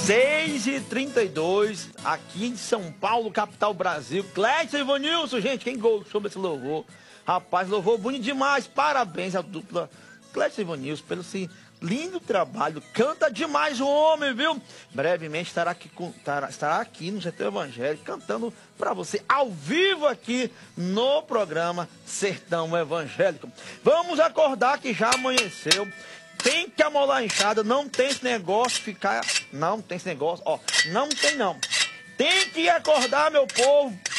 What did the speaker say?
6h32, aqui em São Paulo, capital Brasil. Clécio e Ivanilson, gente, quem gostou desse louvor? Rapaz, louvor bonito demais. Parabéns à dupla Clécio e Ivanilson pelo esse lindo trabalho. Canta demais o homem, viu? Brevemente estará aqui no Sertão Evangélico cantando para você ao vivo aqui no programa Sertão Evangélico. Vamos acordar que já amanheceu. Tem que amolar a enxada, não tem esse negócio de ficar... Não tem esse negócio, ó, não tem não. Tem que acordar, meu povo,